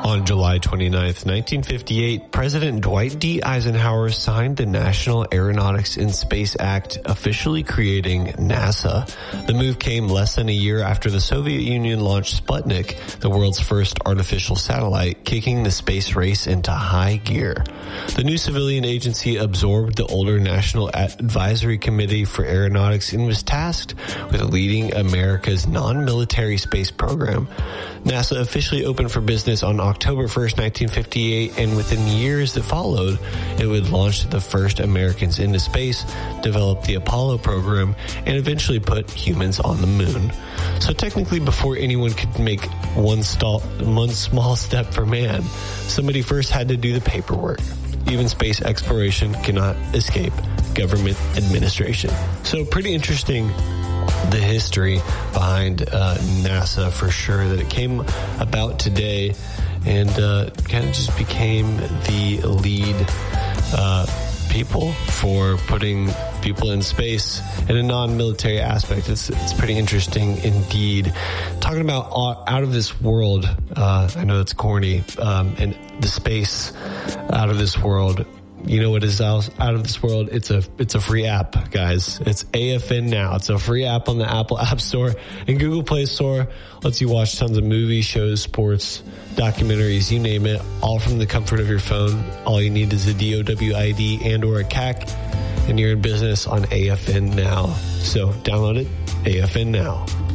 On July 29th, 1958, President Dwight D. Eisenhower signed the National Aeronautics and Space Act, officially creating NASA. The move came less than a year after the Soviet Union launched Sputnik, the world's first artificial satellite, kicking the space race into high gear. The new civilian agency absorbed the older National Advisory Committee for Aeronautics and was tasked with leading America's non-military space program. NASA officially opened for business on October 1st, 1958, and within years that followed, it would launch the first Americans into space, develop the Apollo program, and eventually put humans on the moon. So technically, before anyone could make one small step for man, somebody first had to do the paperwork. Even space exploration cannot escape government administration. So pretty interesting, the history behind NASA, for sure, that it came about today and kind of just became the lead people for putting people in space in a non-military aspect. It's pretty interesting indeed. Talking about out of this world, I know it's corny, and the space out of this world. You know what is out of this world? It's a free app, guys. It's AFN Now. It's a free app on the Apple App Store and Google Play Store. Lets you watch tons of movies, shows, sports, documentaries, you name it, all from the comfort of your phone. All you need is a DOW ID and or a CAC, and you're in business on AFN Now. So download it, AFN Now.